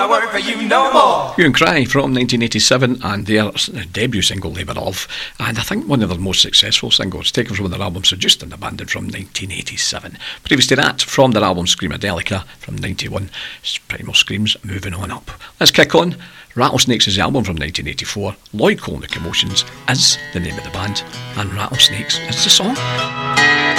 work for you no more. Hue and Cry from 1987, and their debut single Labour Of, and I think one of their most successful singles, taken from their album Seduced and Abandoned from 1987. Previous to that, from their album Screamadelica from 91, Primal Screams, Moving On Up. Let's kick on. Rattlesnakes is the album from 1984, Lloyd Cole and the Commotions is the name of the band, and Rattlesnakes is the song.